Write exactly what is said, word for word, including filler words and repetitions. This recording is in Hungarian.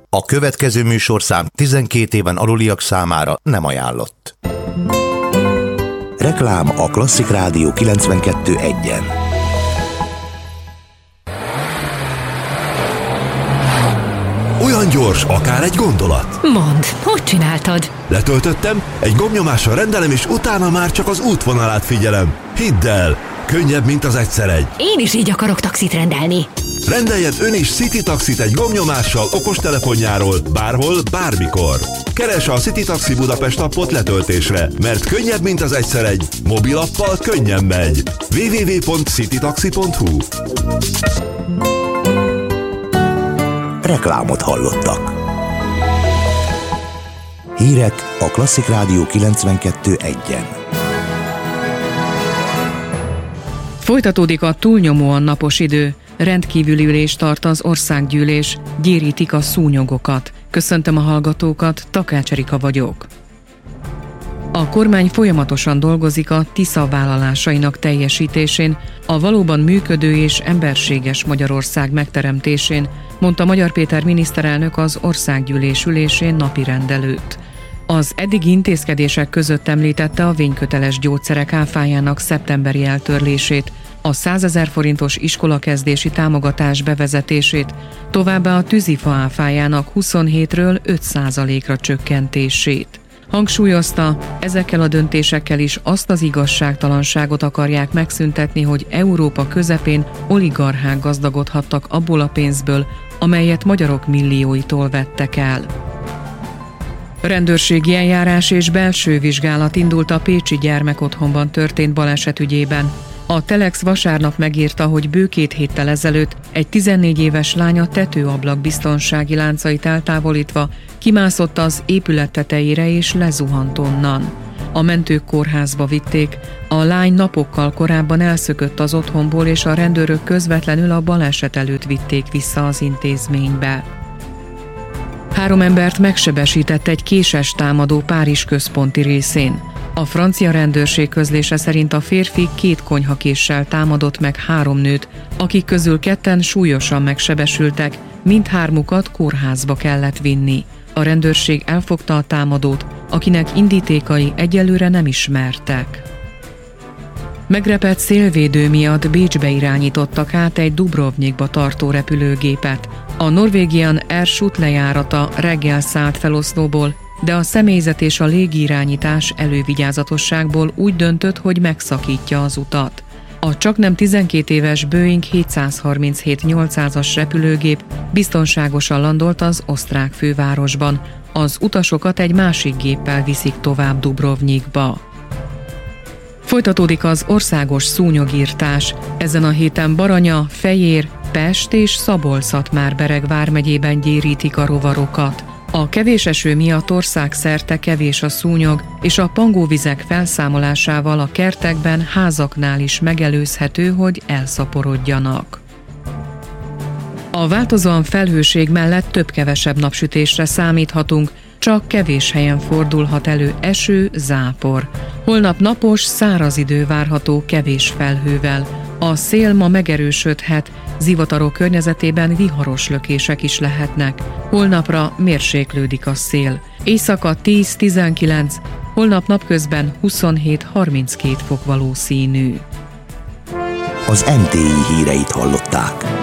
A következő műsorszám tizenkét éven aluliak számára nem ajánlott. Reklám a Klasszik Rádió kilencvenkettő egyen. Olyan gyors, akár egy gondolat. Mondd, hogy csináltad? Letöltöttem, egy gombnyomással rendelem, és utána már csak az útvonalát figyelem. Hidd el, könnyebb, mint az egyszer egy. Én is így akarok taxit rendelni. Rendeljen ön is City Taxit egy gombnyomással okostelefonjáról, bárhol, bármikor. Keresse a City Taxi Budapest appot letöltésre, mert könnyebb, mint az egyszer egy. Mobilappal könnyen megy. double-u double-u double-u pont citytaxi pont hu. Reklámot hallottak. Hírek a Klasszik Rádió kilencvenkettő egyen. Folytatódik a túlnyomóan napos idő. Rendkívüli ülést tart az országgyűlés, gyérítik a szúnyogokat. Köszöntöm a hallgatókat, Takács Erika vagyok. A kormány folyamatosan dolgozik a Tisza vállalásainak teljesítésén, a valóban működő és emberséges Magyarország megteremtésén, mondta Magyar Péter miniszterelnök az országgyűlés ülésén napirend előtt. Az eddigi intézkedések között említette a vényköteles gyógyszerek áfájának szeptemberi eltörlését, a százezer forintos iskolakezdési támogatás bevezetését, továbbá a tűzifa áfájának huszonhétről öt százalékra csökkentését. Hangsúlyozta, ezekkel a döntésekkel is azt az igazságtalanságot akarják megszüntetni, hogy Európa közepén oligarchák gazdagodhattak abból a pénzből, amelyet magyarok millióitól vettek el. Rendőrségi eljárás és belső vizsgálat indult a pécsi gyermekotthonban történt baleset ügyében. A Telex vasárnap megírta, hogy bő két héttel ezelőtt egy tizennégy éves lány a tetőablak biztonsági láncait eltávolítva kimászott az épület tetejére és lezuhant onnan. A mentők kórházba vitték, a lány napokkal korábban elszökött az otthonból, és a rendőrök közvetlenül a baleset előtt vitték vissza az intézménybe. Három embert megsebesített egy késes támadó Párizs központi részén. A francia rendőrség közlése szerint a férfi két konyhakéssel támadott meg három nőt, akik közül ketten súlyosan megsebesültek, mindhármukat kórházba kellett vinni. A rendőrség elfogta a támadót, akinek indítékai egyelőre nem ismertek. Megrepett szélvédő miatt Bécsbe irányítottak át egy Dubrovnikba tartó repülőgépet. A Norwegian Air Shoot lejárata reggel szállt fel Oszlóból, de a személyzet és a légirányítás elővigyázatosságból úgy döntött, hogy megszakítja az utat. A csaknem tizenkét éves Boeing hétszázharminchét nyolcszázas repülőgép biztonságosan landolt az osztrák fővárosban. Az utasokat egy másik géppel viszik tovább Dubrovnikba. Folytatódik az országos szúnyogírtás. Ezen a héten Baranya, Fejér, Pest és Szabolcs-Szatmár-Bereg vármegyében gyérítik a rovarokat. A kevés eső miatt országszerte kevés a szúnyog, és a pangóvizek felszámolásával a kertekben, házaknál is megelőzhető, hogy elszaporodjanak. A változóan felhőség mellett több-kevesebb napsütésre számíthatunk, csak kevés helyen fordulhat elő eső, zápor. Holnap napos, száraz idő várható kevés felhővel. A szél ma megerősödhet, zivatarok környezetében viharos lökések is lehetnek. Holnapra mérséklődik a szél. Éjszaka tíz-tizenkilenc, holnap napközben huszonhét-harminckét fok valószínű. Az em té i híreit hallották.